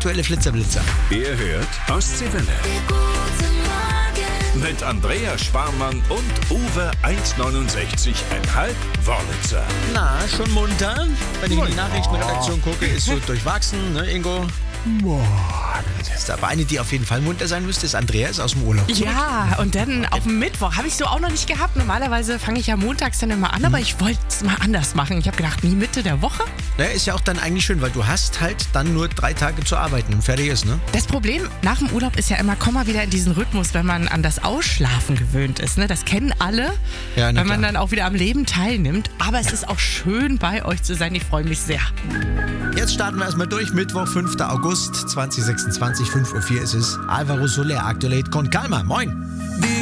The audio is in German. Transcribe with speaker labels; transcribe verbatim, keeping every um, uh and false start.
Speaker 1: aktuelle Flitzer-Blitzer.
Speaker 2: Ihr hört Ostseewelle. Mit Andrea Sparmann und Uwe eins neunundsechzig Komma fünf Wörlitzer.
Speaker 1: Na, schon munter? Wenn ich in die Nachrichtenredaktion gucke, ist so durchwachsen, ne, Ingo? Boah. Das ist aber eine, die auf jeden Fall munter sein müsste, ist Andreas aus dem Urlaub.
Speaker 3: Ja, und dann auf dem Mittwoch habe ich so auch noch nicht gehabt. Normalerweise fange ich ja montags dann immer an, aber ich wollte es mal anders machen. Ich habe gedacht, nie Mitte der Woche.
Speaker 1: Naja, ist ja auch dann eigentlich schön, weil du hast halt dann nur drei Tage zu arbeiten und fertig ist, ne?
Speaker 3: Das Problem nach dem Urlaub ist ja immer, komm mal wieder in diesen Rhythmus, wenn man an das Ausschlafen gewöhnt ist. Ne? Das kennen alle,
Speaker 1: Ja, na
Speaker 3: wenn man
Speaker 1: klar.
Speaker 3: dann auch wieder am Leben teilnimmt. Aber es ist auch schön, bei euch zu sein. Ich freue mich sehr.
Speaker 1: Jetzt starten wir erstmal durch. Mittwoch, fünfter August zweitausendsechsundzwanzig, fünf Uhr vier ist es. Alvaro Soler, Actualate con Calma. Moin.